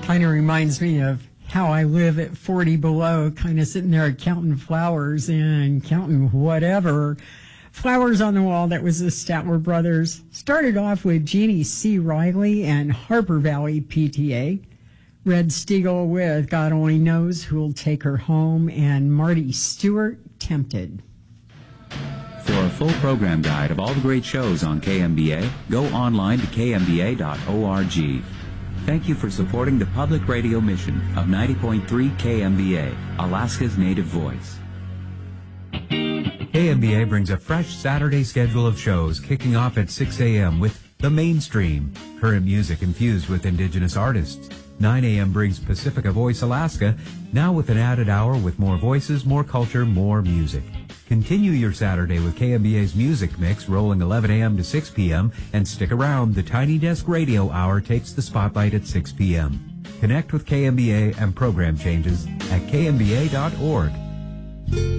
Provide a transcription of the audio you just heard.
kind of reminds me of how I live at 40 below, kind of sitting there counting flowers and counting whatever. Flowers on the Wall, that was the Statler Brothers. Started off with Jeannie C. Riley and Harper Valley PTA. Red Stiegel with God Only Knows Who'll Take Her Home, and Marty Stewart, Tempted. For a full program guide of all the great shows on KMBA, go online to kmba.org. Thank you for supporting the public radio mission of 90.3 KMBA, Alaska's native voice. KMBA brings a fresh Saturday schedule of shows kicking off at 6 a.m. with The Mainstream, current music infused with Indigenous artists. 9 a.m. brings Pacifica Voice Alaska, now with an added hour with more voices, more culture, more music. Continue your Saturday with KMBA's Music Mix rolling 11 a.m. to 6 p.m. and stick around. The Tiny Desk Radio Hour takes the spotlight at 6 p.m. Connect with KMBA and program changes at kmba.org.